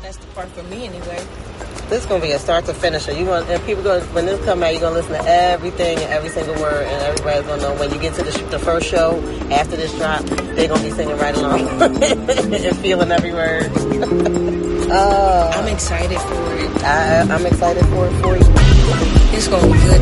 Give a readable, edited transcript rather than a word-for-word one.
That's the part for me anyway. This is gonna be a start to finisher. When this come out, you're gonna listen to everything and every single word, and everybody's gonna know when you get to the first show after this drop, they're gonna be singing right along and feeling every word. I'm excited for it. I'm excited for it for you. It's gonna be good